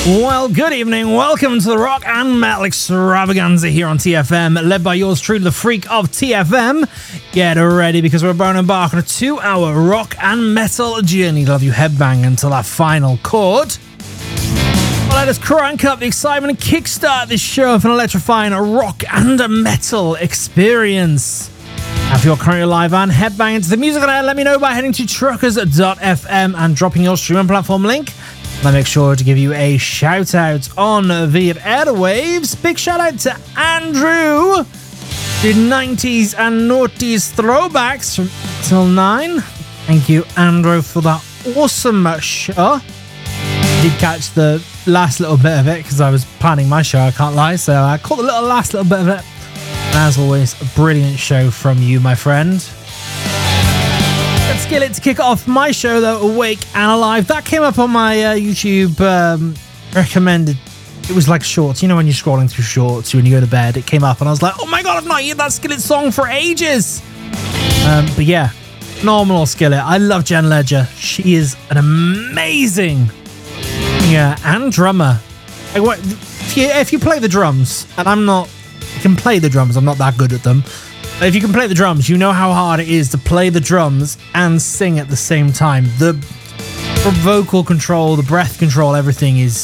Well, good evening. Welcome to the Rock and Metal Extravaganza here on TFM, led by yours truly, the freak of TFM. Get ready because we're about to embark on a 2-hour rock and metal journey to have you headbang until that final chord. Well, let us crank up the excitement and kickstart this show with an electrifying rock and metal experience. If you're currently live and headbanging to the music on air, let me know by heading to truckers.fm and dropping your streaming platform link. I'll make sure to give you a shout out on the airwaves. Big shout out to Andrew, the 90s and noughties throwbacks from till 9. Thank you, Andrew, for that awesome show. I did catch the last little bit of it because I was planning my show, I can't lie. So I caught the last little bit of it. As always, a brilliant show from you, my friend. Let's get it to kick off my show, though, Awake and Alive. That came up on my YouTube recommended. It was like shorts. You know when you're scrolling through shorts when you go to bed, it came up and I was like, oh my god, I've not heard that Skillet song for ages. But yeah, phenomenal Skillet. I love Jen Ledger. She is an amazing singer and drummer. If you play the drums, and I can play the drums, I'm not that good at them. If you can play the drums, you know how hard it is to play the drums and sing at the same time. The vocal control, the breath control, everything is...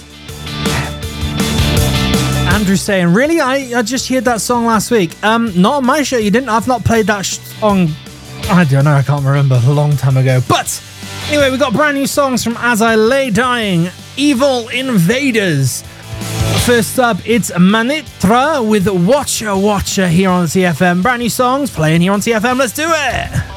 Andrew saying, really? I just heard that song last week. Not on my show, you didn't? I've not played that song... I don't know, I can't remember, a long time ago. But anyway, we got brand new songs from As I Lay Dying, Evil Invaders. First up, it's Manitra with Watcher Watcher here on TFM. Brand new songs playing here on TFM. Let's do it!